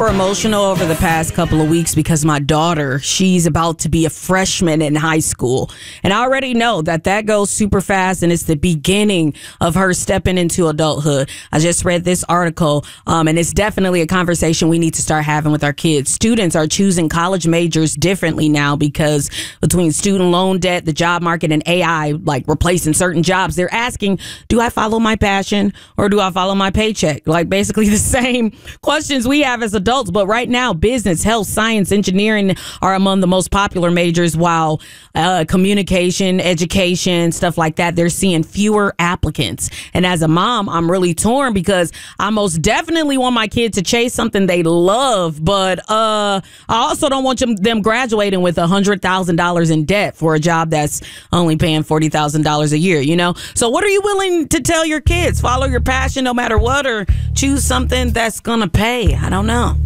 Emotional over the past couple of weeks because my daughter, she's about to be a freshman in high school. And I already know that goes super fast and it's the beginning of her stepping into adulthood. I just read this article and it's definitely a conversation we need to start having with our kids. Students are choosing college majors differently now because between student loan debt, the job market, and AI like replacing certain jobs, they're asking, do I follow my passion or do I follow my paycheck? Like basically the same questions we have as adults. But right now, business, health, science, engineering are among the most popular majors, while communication, education, stuff like that, they're seeing fewer applicants. And as a mom, I'm really torn because I most definitely want my kid to chase something they love, but I also don't want them graduating with $100,000 in debt for a job that's only paying $40,000 a year, you know? So what are you willing to tell your kids? Follow your passion no matter what, or choose something that's gonna pay? I don't know.